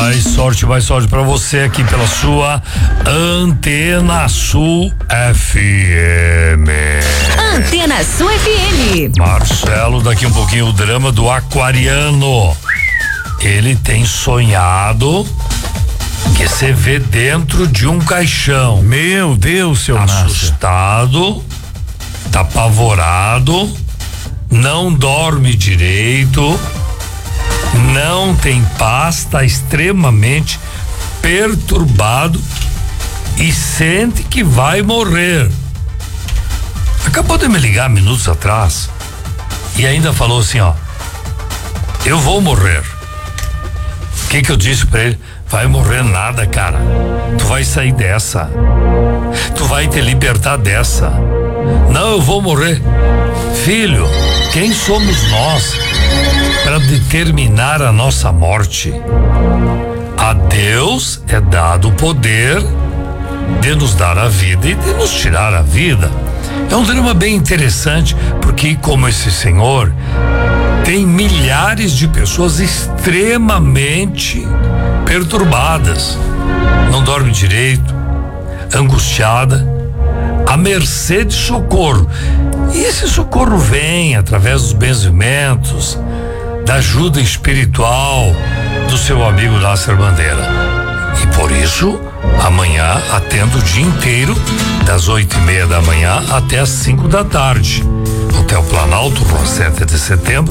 mais sorte pra você aqui pela sua Antena Sul FM. Antena Sul FM. Marcelo, daqui um pouquinho o drama do aquariano. Ele tem sonhado que você vê dentro de um caixão. Meu Deus, seu assustado, tá apavorado, não dorme direito, não tem paz, tá extremamente perturbado e sente que vai morrer. Acabou de me ligar minutos atrás e ainda falou assim, ó: eu vou morrer. O que eu disse pra ele? Vai morrer nada, cara. Tu vai sair dessa. Tu vai te libertar dessa. Não, eu vou morrer. Filho, quem somos nós para determinar a nossa morte? A Deus é dado o poder de nos dar a vida e de nos tirar a vida. É um drama bem interessante, porque como esse senhor tem milhares de pessoas extremamente perturbadas, não dorme direito, angustiada, à mercê de socorro. E esse socorro vem através dos benzimentos, da ajuda espiritual do seu amigo Nasser Bandeira. E por isso, amanhã atendo o dia inteiro, das 8:30 da manhã até as 5 da tarde. Hotel Planalto, Rua 7 de Setembro,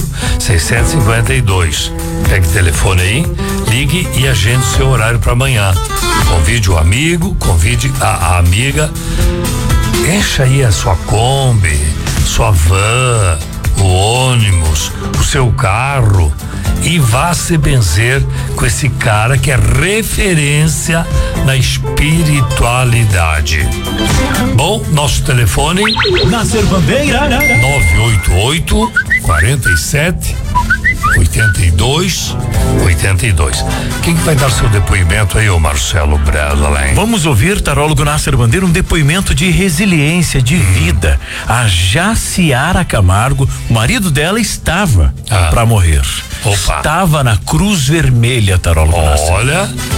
652. Pegue o telefone aí, ligue e agende o seu horário para amanhã. Convide o amigo, convide a amiga. Encha aí a sua Kombi, sua van, o ônibus, o seu carro e vá se benzer com esse cara que é referência na espiritualidade. Bom, nosso telefone Nasser Bandeira 988 47 82 82. Quem que vai dar seu depoimento aí, ô Marcelo Bradley? Vamos ouvir, tarólogo Nasser Bandeira, um depoimento de resiliência, de vida. A Jaciara Camargo, o marido dela estava para morrer. Opa. Estava na Cruz Vermelha, tarólogo Nasser. Olha,